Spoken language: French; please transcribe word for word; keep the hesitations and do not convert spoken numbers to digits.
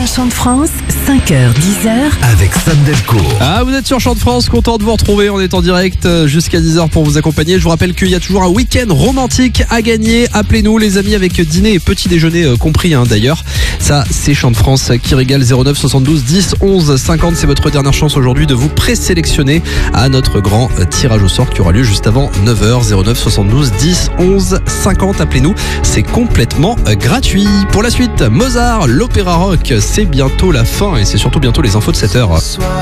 matin Chant de France, cinq heures dix heures. Avec Sam Delco. Ah, vous êtes sur Chant de France, content de vous retrouver. On est en direct jusqu'à dix heures pour vous accompagner. Je vous rappelle qu'il y a toujours un week-end romantique à gagner. Appelez-nous les amis, avec dîner et petit déjeuner euh, compris hein, d'ailleurs. Ça, c'est Chant de France qui régale. Zéro neuf soixante-douze dix onze cinquante. C'est votre dernière chance aujourd'hui de vous présélectionner à notre grand euh, tirage au sort qui aura lieu juste avant neuf heures. Zéro neuf soixante-douze dix onze cinquante. Appelez-nous, c'est complètement euh, gratuit. Pour la suite, Mozart, l'opéra rock, c'est bientôt la fin et c'est surtout bientôt les infos de sept heures.